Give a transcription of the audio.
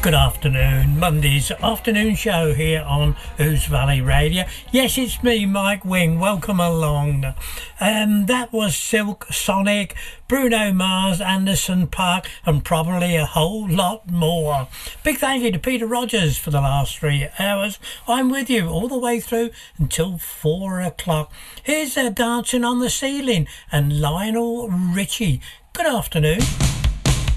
Good afternoon, Monday's afternoon show here on Ouse Valley Radio. Yes, it's me, Mike Wing. Welcome along. That was Silk Sonic, Bruno Mars, Anderson .Paak, and probably a whole lot more. Big thank you to Peter Rogers for the last 3 hours. I'm with you all the way through until 4 o'clock. Here's Dancing on the Ceiling and Lionel Richie. Good afternoon.